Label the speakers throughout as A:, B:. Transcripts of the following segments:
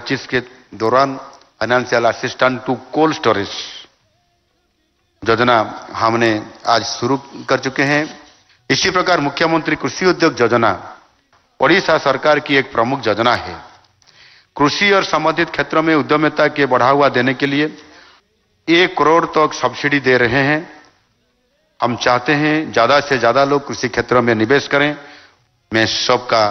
A: 2024 के दौरान financial assistant to cold storage योजना हमने आज शुरू कर चुके हैं। इसी प्रकार मुख्यमंत्री कृषि उद्योग योजना ओडिशा सरकार की एक प्रमुख योजना है। कृषि और संबंधित क्षेत्रों में उद्यमिता के बढ़ावा देने के लिए 1 करोड़ तक सब्सिडी दे रहे हैं। हम चाहते हैं ज्यादा से ज्यादा लोग कृषि क्षेत्रों में निवेश करें। मैं सबका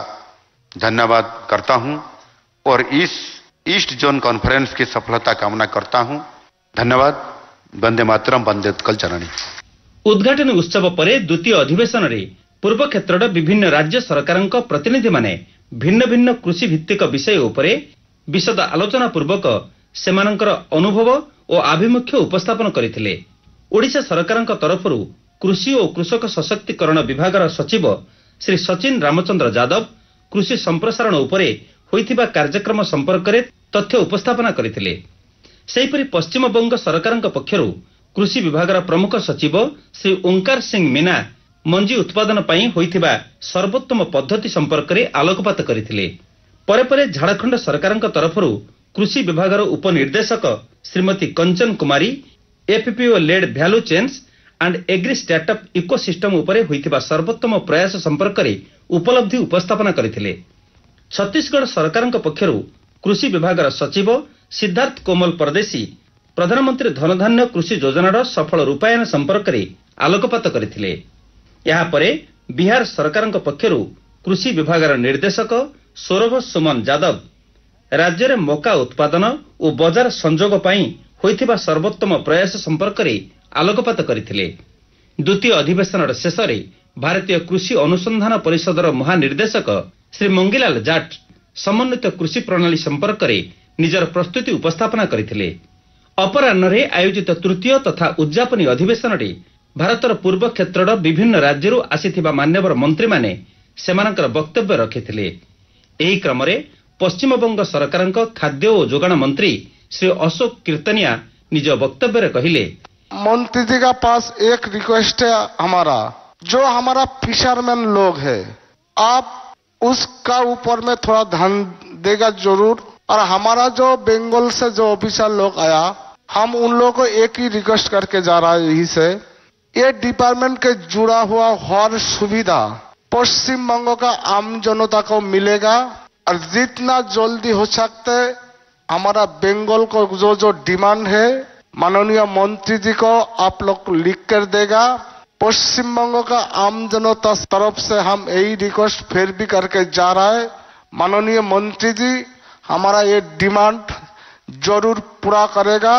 A: धन्यवाद करता हूं और इस ईस्ट जोन कॉन्फ्रेंस की सफलता कामना करता हूं। धन्यवाद। वंदे मातरम, वंदे उत्कल जननी।
B: उद्घाटन उत्सव पर द्वितीय अधिवेशन रे पूर्व क्षेत्र विभिन्न राज्य सरकारक प्रतिनिधि माने भिन्न भिन्न कृषि भित्तिक विषय उपरे विशद आलोचना पूर्वक सेमानंकर अनुभव और आभिमुख्य उपस्थापन करथिले। ओडिशा सरकारक तरफरु कृषि और कृषक सशक्तिकरण विभागर सचिव श्री सचिन रामचंद्र यादव कृषि संप्रसारण उपरे होइथिबा कार्यक्रम संपर्क में तथ्य उपस्थापना करथिले। सेहिपरि पश्चिम बंग सरकारक पक्षरु कृषि विभागर प्रमुख सचिव श्री ओंकार सिंह मीना मंजी उत्पादन पई होइथिबा सर्वोत्तम पद्धति संपर्क में आलोकपात करथिले। परे परे झारखंड सरकारक तरफरु कृषि विभागर उपनिर्देशक श्रीमती कंचन कुमारी FPO lead value chains and agree startup ecosystem उपरे होइथिबा सर्वोत्तम प्रयास संपर्क में उपलब्धि उपस्थापना करथिले। छत्तीसगढ़ सरकारक पक्षरु कृषि विभागर सचिव सिद्धार्थ कोमल परदेशी प्रधानमंत्री धनधान्य कृषि योजनार सफल रूपायन संपर्क में आलोकपात करथिले। या परे बिहार सरकारक पक्षरु कृषि विभागर निर्देशक सौरभ सुमन यादव राज्य में मका उत्पादन और बजार संजोग पई होइथिबा सर्वोत्तम प्रयास संपर्क में आलोकपात करथिले। द्वितीय अधिवेशन शेष में भारतीय कृषि अनुसंधान परिषदर महानिर्देशक श्री मंगीलाल जाट समन्वित कृषि प्रणाली संपर्क में निजर प्रस्तुति उपस्थापना करथिले। अपराह्न आयोजित तृतीय तथा उद्यापनी अधिवेशन में भारतर पूर्व क्षेत्र विभिन्न राज्यों आसीथिबा मान्यवर मंत्री माने सेमानकर वक्तव्य रखिथिले। एही क्रम में पश्चिम बंग सरकारक खाद्य और जोगाण मंत्री श्री अशोक कीर्तनिया निज वक्तव्य में कहिले,
C: मंत्री जी का पास एक रिक्वेस्ट है हमारा, जो हमारा फिशरमैन लोग है आप उसका ऊपर में थोड़ा ध्यान देगा जरूर। और हमारा जो बंगाल से जो ऑफिसर लोग आया हम उन लोगों को एक ही रिक्वेस्ट करके जा रहा है यही से, ये डिपार्टमेंट के जुड़ा हुआ हर सुविधा पश्चिम बंगों का आम जनता को मिलेगा और जितना जल्दी हो सकते हमारा बंगाल को जो जो डिमांड है माननीय मंत्री जी को आप लोग लिख कर देगा। पश्चिम बंगों का आम जनता तरफ से हम यही रिक्वेस्ट फिर भी करके जा रहा है, माननीय मंत्री जी हमारा ये डिमांड जरूर पूरा करेगा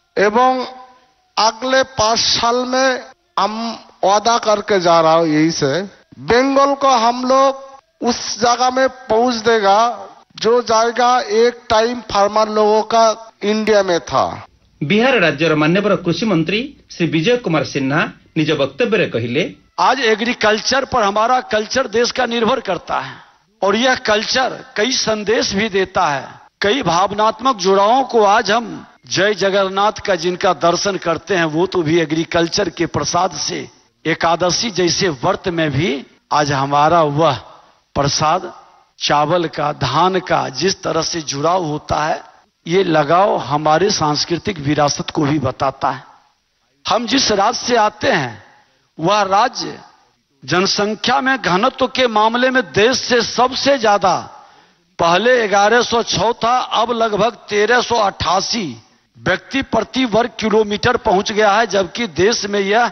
C: एवं अगले 5 साल में हम वादा करके जा रहा हूँ यही से बंगाल को हम लोग उस जगह में पहुंच देगा जो जाएगा एक टाइम फार्मर लोगों का इंडिया में था।
B: बिहार राज्यर मान्यवर कृषि मंत्री श्री विजय कुमार सिन्हा निज वक्तव्य में कहिले,
D: आज एग्रीकल्चर पर हमारा कल्चर देश का निर्भर करता है और यह कल्चर कई संदेश भी देता है, कई भावनात्मक जुड़ावों को आज हम जय जगन्नाथ का जिनका दर्शन करते हैं वो तो भी एग्रीकल्चर के प्रसाद से एकादशी जैसे व्रत में भी आज हमारा वह प्रसाद चावल का धान का जिस तरह से जुड़ाव होता है ये लगाव हमारे सांस्कृतिक विरासत को भी बताता है। हम जिस राज्य से आते हैं वह राज्य जनसंख्या में घनत्व के मामले में देश से सबसे ज्यादा, पहले 1106 था अब लगभग 1388 व्यक्ति प्रति वर्ग किलोमीटर पहुंच गया है, जबकि देश में यह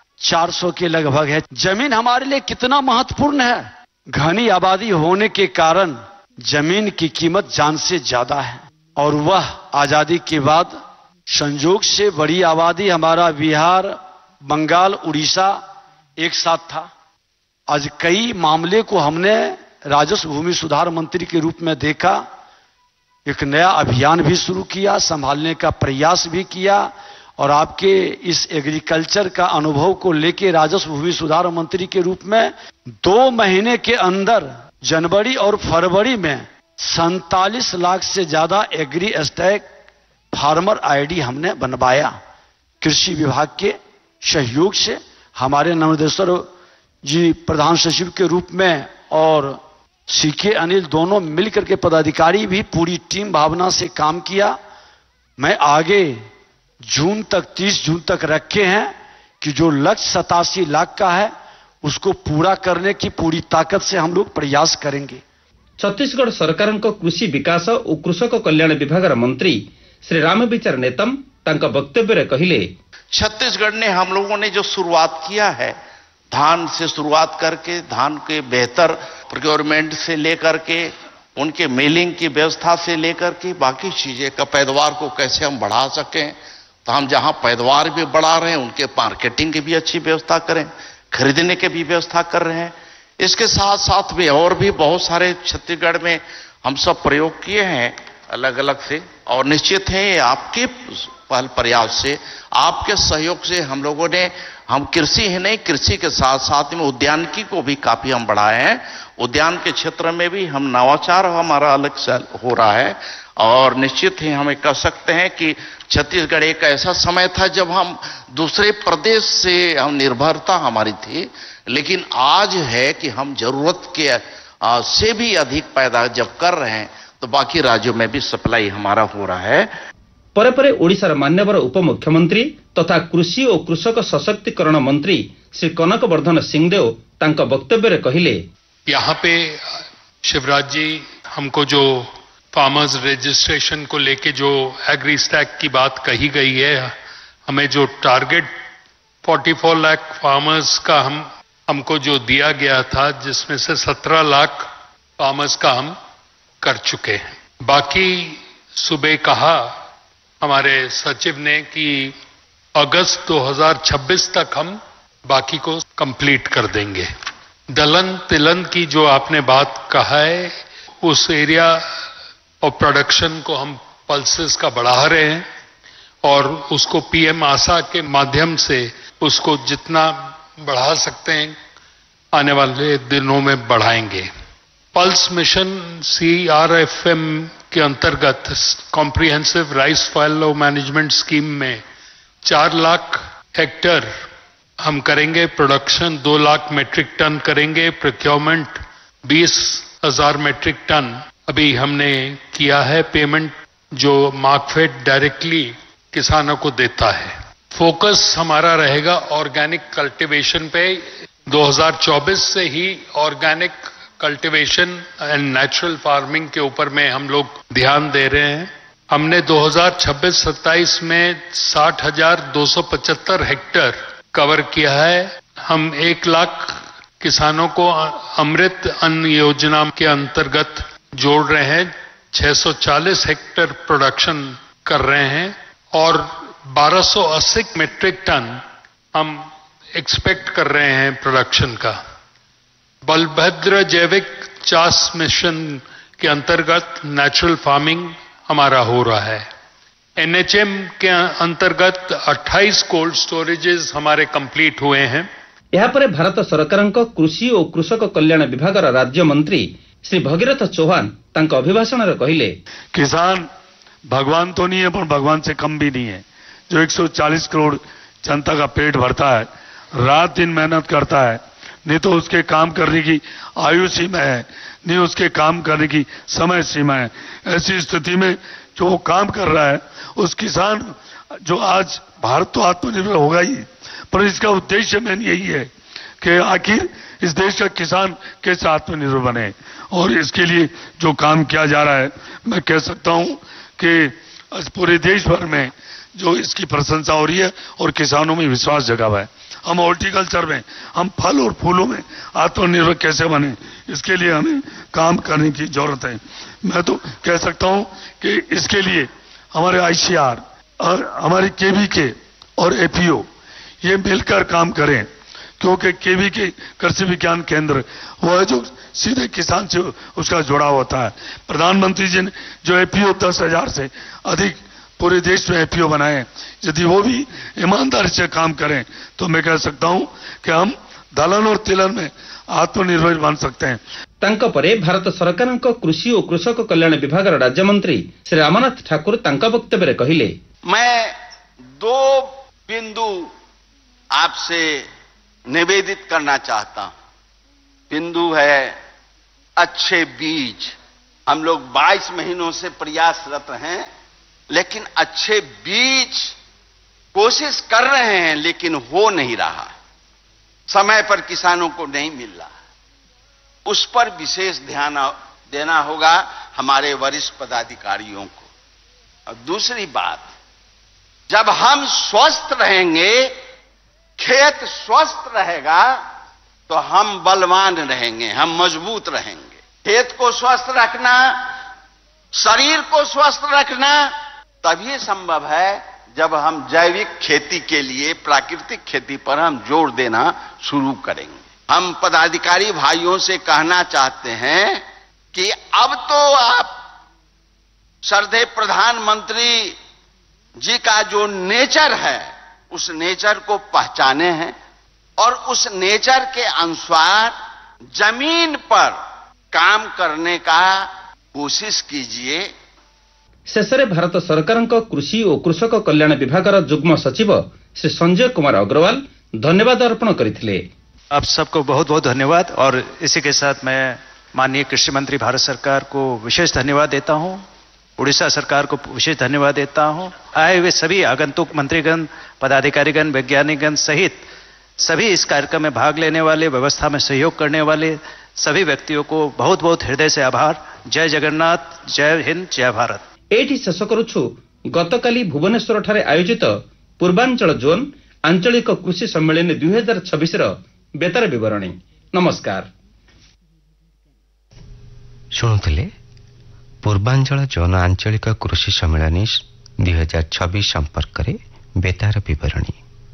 D: 400 के लगभग है। जमीन हमारे लिए कितना महत्वपूर्ण है, घनी आबादी होने के कारण जमीन की कीमत जान से ज्यादा है और वह आजादी के बाद संयोग से बड़ी आबादी हमारा बिहार बंगाल उड़ीसा एक साथ था। आज कई मामले को हमने राजस्व भूमि सुधार मंत्री के रूप में देखा, एक नया अभियान भी शुरू किया, संभालने का प्रयास भी किया और आपके इस एग्रीकल्चर का अनुभव को लेके राजस्व भूमि सुधार मंत्री के रूप में 2 महीने के अंदर जनवरी और फरवरी में 47 लाख से ज्यादा एग्री स्टैक फार्मर आईडी हमने बनवाया। कृषि विभाग के सहयोग से हमारे नवदेश्वर जी प्रधान सचिव के रूप में और सीके अनिल दोनों मिलकर के पदाधिकारी भी पूरी टीम भावना से काम किया। मैं आगे जून तक 30 जून तक रखे हैं कि जो लक्ष्य 87 लाख का है उसको पूरा करने की पूरी ताकत से हम लोग प्रयास करेंगे।
B: छत्तीसगढ़ सरकार कृषि विकास और कृषक कल्याण विभाग मंत्री श्री रामविचार नेतम तांका वक्तव्य कहले,
E: छत्तीसगढ़ ने हम लोगों ने जो शुरुआत किया है, धान से शुरुआत करके धान के बेहतर प्रोक्योरमेंट से लेकर के उनके मिलिंग की व्यवस्था से लेकर के बाकी चीजें का पैदावार को कैसे हम बढ़ा सकें, तो हम जहां पैदावार भी बढ़ा रहे हैं उनके मार्केटिंग की भी अच्छी व्यवस्था करें, खरीदने की भी व्यवस्था कर रहे हैं। इसके साथ साथ भी और भी बहुत सारे छत्तीसगढ़ में हम सब प्रयोग किए हैं अलग अलग से, और निश्चित है आपके पहल प्रयास से, आपके सहयोग से हम लोगों ने, हम कृषि ही नहीं, कृषि के साथ साथ में उद्यानिकी को भी काफी हम बढ़ाए हैं। उद्यान के क्षेत्र में भी हम नवाचार हमारा अलग से हो रहा है, और निश्चित ही हमें कह सकते हैं कि छत्तीसगढ़ एक ऐसा समय था जब हम दूसरे प्रदेश से हम निर्भरता हमारी थी, लेकिन आज है कि हम जरूरत के से भी अधिक पैदा जब कर रहे हैं तो बाकी राज्यों में भी सप्लाई हमारा हो रहा है।
B: परे परे ओडिशार मान्यवर उपमुख्यमंत्री तथा कृषि और कृषक सशक्तिकरण मंत्री श्री कनक वर्धन सिंहदेव तांका वक्तव्य कहले,
F: यहाँ पे शिवराज जी हमको जो फार्मर्स रजिस्ट्रेशन को लेके जो एग्री स्टैक की बात कही गई है, हमें जो टारगेट 44 लाख फार्मर्स का हमको जो दिया गया था, जिसमें से 17 लाख फार्मर्स का हम कर चुके हैं। बाकी सुबह कहा हमारे सचिव ने कि अगस्त 2026 तक हम बाकी को कंप्लीट कर देंगे। दलहन तिलहन की जो आपने बात कहा है, उस एरिया और प्रोडक्शन को हम पल्सेस का बढ़ा रहे हैं और उसको पीएम आशा के माध्यम से उसको जितना बढ़ा सकते हैं आने वाले दिनों में बढ़ाएंगे। पल्स मिशन CRFM के अंतर्गत कॉम्प्रिहेंसिव राइस फैलो मैनेजमेंट स्कीम में 4 लाख हेक्टेयर हम करेंगे, प्रोडक्शन 2 लाख मेट्रिक टन करेंगे, प्रोक्योरमेंट 20,000 मेट्रिक टन अभी हमने किया है। पेमेंट जो मार्कफेड डायरेक्टली किसानों को देता है। फोकस हमारा रहेगा ऑर्गेनिक कल्टीवेशन पे। 2024 से ही organic cultivation and natural farming के ऊपर में हम लोग ध्यान दे रहे हैं। हमने 2026-27 में 60,275 हेक्टेयर कवर किया है। हम 1 लाख किसानों को अमृत अन्न योजना के अंतर्गत जोड़ रहे हैं। 640 हेक्टेयर प्रोडक्शन कर रहे हैं और 1280 मेट्रिक टन हम एक्सपेक्ट कर रहे हैं प्रोडक्शन का। बलभद्र जैविक चास मिशन के अंतर्गत नेचुरल फार्मिंग हमारा हो रहा है। NHM के अंतर्गत 28 कोल्ड स्टोरेजेस हमारे कंप्लीट हुए हैं।
B: यहाँ पर भारत सरकार कृषि और कृषक कल्याण विभाग राज्य मंत्री श्री भगीरथ चौहान तांका अभिभाषण कहले,
D: किसान भगवान तो नहीं है पर भगवान से कम भी नहीं है। जो 140 करोड़ जनता का पेट भरता है, रात दिन मेहनत करता है, नहीं तो उसके काम करने की आयु सीमा है, नहीं उसके काम करने की समय सीमा है। ऐसी स्थिति में जो वो काम कर रहा है, उस किसान जो आज भारत तो आत्मनिर्भर होगा ही, पर इसका उद्देश्य मेन यही है कि आखिर इस देश का किसान कैसे आत्मनिर्भर बने, और इसके लिए जो काम किया जा रहा है, मैं कह सकता हूं कि आज पूरे देश भर में जो इसकी प्रशंसा हो रही है और किसानों में विश्वास जगा हुआ है। हम हॉर्टिकल्चर में, हम फल और फूलों में आत्मनिर्भर कैसे बने, इसके लिए हमें काम करने की जरूरत है। मैं तो कह सकता हूं कि इसके लिए हमारे ICR और हमारी KVK और APO ये मिलकर काम करें, क्योंकि KVK कृषि विज्ञान केंद्र वो है जो सीधे किसान से उसका जुड़ा होता है। प्रधानमंत्री जी ने जो APO 10,000 से अधिक पूरे देश में APO बनाए, यदि वो भी ईमानदारी से काम करें तो मैं कह सकता हूं कि हम दलहन और तिलहन में आत्मनिर्भर बन सकते हैं।
B: तांका परे भारत सरकार कृषि और कृषक कल्याण विभाग राज्य मंत्री श्री रामनाथ ठाकुर तांका वक्तव्य कहले,
E: मैं 2 बिंदु आपसे निवेदित करना चाहता हूं। बिंदु है अच्छे बीज, हम लोग 22 महीनों से प्रयासरत हैं, लेकिन अच्छे बीज कोशिश कर रहे हैं, लेकिन हो नहीं रहा, समय पर किसानों को नहीं मिल रहा। उस पर विशेष ध्यान देना होगा हमारे वरिष्ठ पदाधिकारियों को। और दूसरी बात, जब हम स्वस्थ रहेंगे, खेत स्वस्थ रहेगा, तो हम बलवान रहेंगे, हम मजबूत रहेंगे। खेत को स्वस्थ रखना, शरीर को स्वस्थ रखना तभी संभव है जब हम जैविक खेती के लिए, प्राकृतिक खेती पर हम जोर देना शुरू करेंगे। हम पदाधिकारी भाइयों से कहना चाहते हैं कि अब तो आप श्रद्धेय प्रधानमंत्री जी का जो नेचर है, उस नेचर को पहचाने हैं और उस नेचर के अनुसार जमीन पर काम करने का कोशिश कीजिए।
B: शेषରେ ଭାରତ ସରକାରଙ୍କ କୃଷି ଓ କୃଷକ କଲ୍ୟାଣ ବିଭାଗର ଯୁଗ୍ମ ସଚିବ ଶ୍ରୀ ସଞ୍ଜୟ କୁମାର ଅଗ୍ରୱାଲ ଧନ୍ୟବାଦ ଅର୍ପଣ କରିଥିଲେ।
G: आप सबको बहुत बहुत धन्यवाद। और इसी के साथ मैं माननीय कृषि मंत्री भारत सरकार को विशेष धन्यवाद देता हूं, उड़ीसा सरकार को विशेष धन्यवाद देता हूं, आए हुए सभी आगंतुक मंत्रीगण, पदाधिकारीगण, वैज्ञानिकगण सहित सभी इस कार्यक्रम में भाग लेने वाले, व्यवस्था में सहयोग करने वाले सभी व्यक्तियों को बहुत बहुत हृदय से आभार। जय जगन्नाथ, जय हिंद, जय भारत।
B: ଏଇଠି ଶେଷ କରୁଛୁ ଗତକାଲି ଭୁବନେଶ୍ୱରଠାରେ ଆୟୋଜିତ ପୂର୍ବାଞ୍ଚଳ ଜୋନ୍ ଆଞ୍ଚଳିକ କୃଷି ସମ୍ମିଳନୀ 2026ର ବେତାର ବିବରଣୀ। ନମସ୍କାର।
H: ଶୁଣୁଥିଲେ ପୂର୍ବାଞ୍ଚଳ ଜୋନ୍ ଆଞ୍ଚଳିକ କୃଷି ସମ୍ମିଳନୀ 2026 ସମ୍ପର୍କରେ ବେତାର ବିବରଣୀ।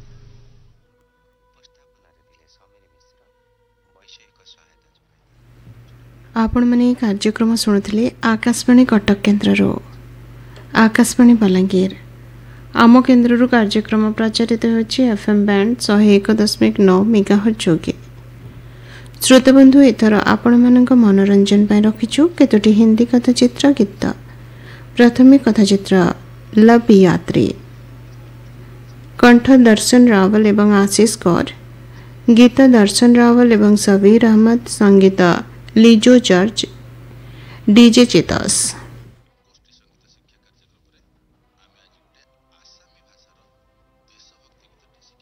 I: ଆପଣମାନେ ଏହି କାର୍ଯ୍ୟକ୍ରମ ଶୁଣୁଥିଲେ ଆକାଶବାଣୀ କଟକ କେନ୍ଦ୍ରରୁ। ଆକାଶବାଣୀ ବଲାଙ୍ଗୀର ଆମ କେନ୍ଦ୍ରରୁ କାର୍ଯ୍ୟକ୍ରମ ପ୍ରଚାରିତ ହେଉଛି FM ବ୍ୟାଣ୍ଡ 101.9 ମେଗାହର୍ଟ୍ଜ ଯୋଗେ। ଶ୍ରୋତାବନ୍ଧୁ, ଏଥର ଆପଣମାନଙ୍କ ମନୋରଞ୍ଜନ ପାଇଁ ରଖିଛୁ କେତୋଟି ହିନ୍ଦୀ କଥାଚିତ୍ର ଗୀତ। ପ୍ରଥମେ କଥାଚିତ୍ର ଲଭ୍ यात्री, କଣ୍ଠ ଦର୍ଶନ ରାୱଲ ଏବଂ ଆଶିଷ କୌର, ଗୀତ ଦର୍ଶନ ରାୱଲ ଏବଂ ସବୀର ଅହମଦ, ସଙ୍ଗୀତ ଲିଜୋ ଜର୍ଜ, DJ ଚେତସ।